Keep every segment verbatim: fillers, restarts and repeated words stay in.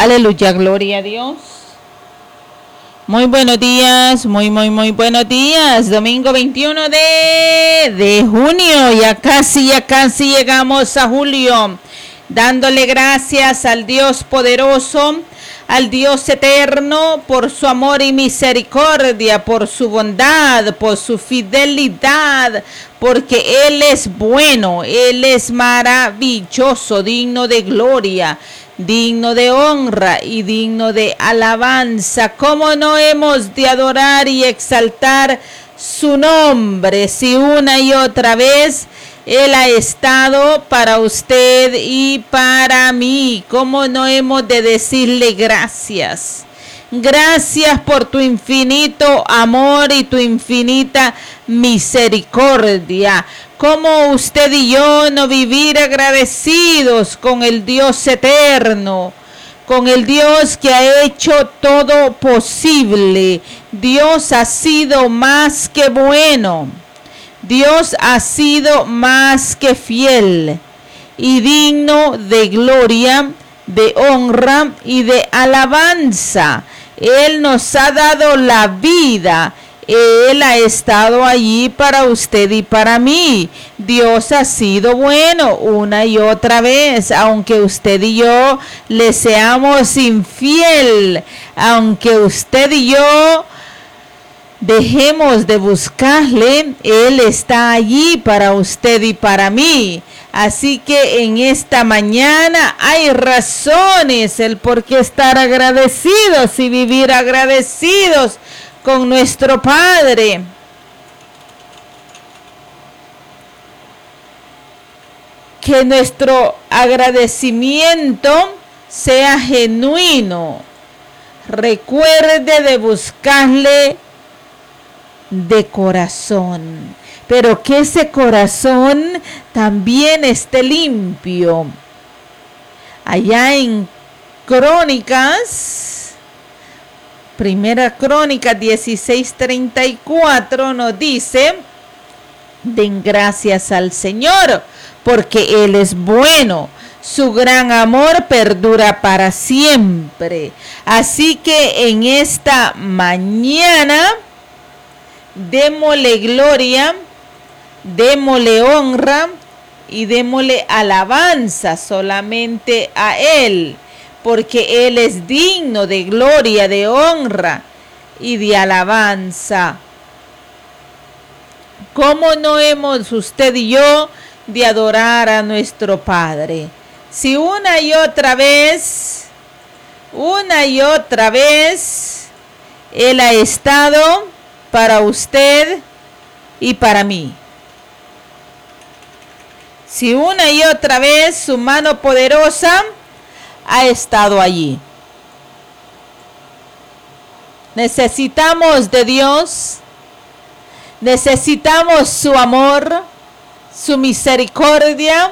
Aleluya, gloria a Dios. Muy buenos días, muy, muy, muy buenos días. Domingo veintiuno de, de junio, ya casi, ya casi llegamos a julio. Dándole gracias al Dios poderoso, al Dios eterno, por su amor y misericordia, por su bondad, por su fidelidad, porque Él es bueno, Él es maravilloso, digno de gloria, digno de honra y digno de alabanza. ¿Cómo no hemos de adorar y exaltar su nombre si una y otra vez Él ha estado para usted y para mí? ¿Cómo no hemos de decirle gracias? Gracias por tu infinito amor y tu infinita misericordia. ¿Cómo usted y yo no vivir agradecidos con el Dios eterno? Con el Dios que ha hecho todo posible. Dios ha sido más que bueno. Dios ha sido más que fiel y digno de gloria, de honra y de alabanza. Él nos ha dado la vida. Él ha estado allí para usted y para mí. Dios ha sido bueno una y otra vez, aunque usted y yo le seamos infiel, aunque usted y yo dejemos de buscarle, Él está allí para usted y para mí. Así que en esta mañana hay razones el por qué estar agradecidos y vivir agradecidos con nuestro Padre. Que nuestro agradecimiento sea genuino. Recuerde de buscarle de corazón, pero que ese corazón también esté limpio. Allá en Crónicas, Primera Crónica dieciséis treinta y cuatro nos dice: den gracias al Señor, porque Él es bueno. Su gran amor perdura para siempre. Así que en esta mañana, démosle gloria, démosle honra y démosle alabanza solamente a Él, porque Él es digno de gloria, de honra y de alabanza. ¿Cómo no hemos usted y yo de adorar a nuestro Padre? Si una y otra vez, una y otra vez, Él ha estado para usted y para mí. Si una y otra vez su mano poderosa ha estado allí. Necesitamos de Dios, necesitamos su amor, su misericordia.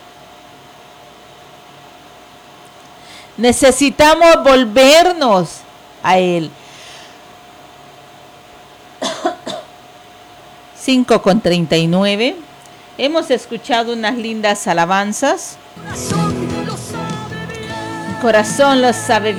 Necesitamos volvernos a Él. cinco con treinta y nueve. Hemos escuchado unas lindas alabanzas. Mi corazón lo sabe bien.